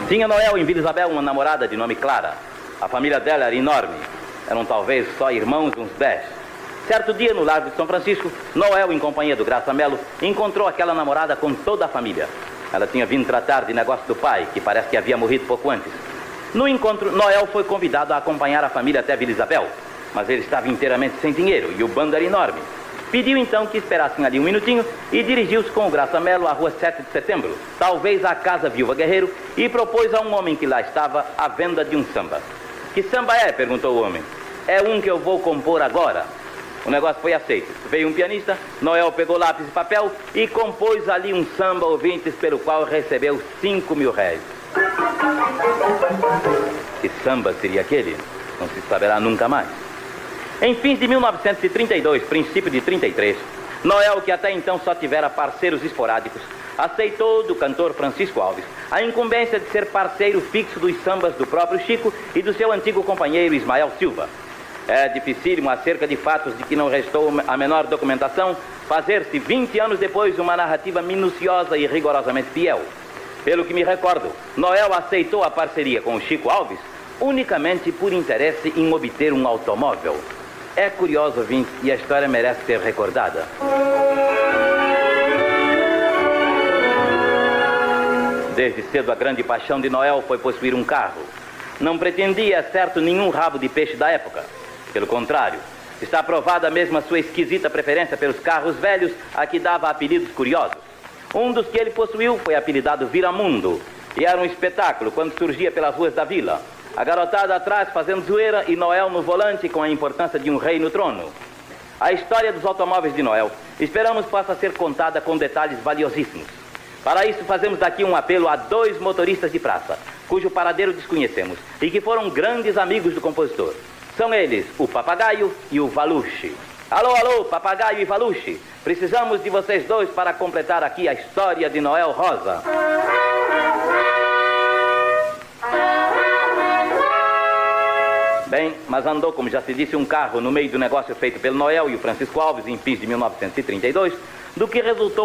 Tinha Noel em Vila Isabel uma namorada de nome Clara. A família dela era enorme. Eram talvez só irmãos, uns 10. Certo dia, no Largo de São Francisco, Noel, em companhia do Graça Melo, encontrou aquela namorada com toda a família. Ela tinha vindo tratar de negócio do pai, que parece que havia morrido pouco antes. No encontro, Noel foi convidado a acompanhar a família até Vila Isabel, mas ele estava inteiramente sem dinheiro e o bando era enorme. Pediu então que esperassem ali um minutinho e dirigiu-se com o Graça Melo à rua 7 de Setembro, talvez à Casa Viúva Guerreiro, e propôs a um homem que lá estava a venda de um samba. Que samba é? Perguntou o homem. É um que eu vou compor agora. O negócio foi aceito. Veio um pianista, Noel pegou lápis e papel e compôs ali um samba, ouvintes, pelo qual recebeu 5.000 réis. Que samba seria aquele? Não se saberá nunca mais. Em fins de 1932, princípio de 33, Noel, que até então só tivera parceiros esporádicos, aceitou do cantor Francisco Alves a incumbência de ser parceiro fixo dos sambas do próprio Chico e do seu antigo companheiro Ismael Silva. É dificílimo, acerca de fatos de que não restou a menor documentação, fazer-se 20 anos depois uma narrativa minuciosa e rigorosamente fiel. Pelo que me recordo, Noel aceitou a parceria com o Chico Alves unicamente por interesse em obter um automóvel. É curioso, ouvinte, e a história merece ser recordada. Desde cedo a grande paixão de Noel foi possuir um carro. Não pretendia, certo, nenhum rabo de peixe da época. Pelo contrário, está provada mesmo a sua esquisita preferência pelos carros velhos, a que dava apelidos curiosos. Um dos que ele possuiu foi apelidado Viramundo, e era um espetáculo quando surgia pelas ruas da vila. A garotada atrás fazendo zoeira e Noel no volante com a importância de um rei no trono. A história dos automóveis de Noel esperamos possa ser contada com detalhes valiosíssimos. Para isso fazemos daqui um apelo a 2 motoristas de praça, cujo paradeiro desconhecemos e que foram grandes amigos do compositor. São eles o Papagaio e o Valuche. Alô, alô, Papagaio e Valuche. Precisamos de vocês 2 para completar aqui a história de Noel Rosa. Bem, mas andou, como já se disse, um carro no meio do negócio feito pelo Noel e o Francisco Alves em fins de 1932, do que resultou